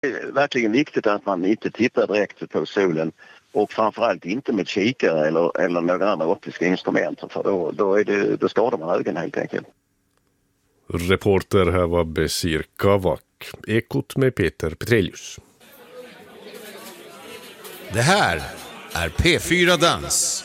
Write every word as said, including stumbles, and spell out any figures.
Det är verkligen viktigt att man inte tittar direkt på solen och framförallt inte med kikare eller, eller några andra optiska instrument, för då, då, är det, då skadar man ögonen helt enkelt. Reporter här var Besir Kavak. Ekot med Peter Petrelius. Det här är P fyra Dans.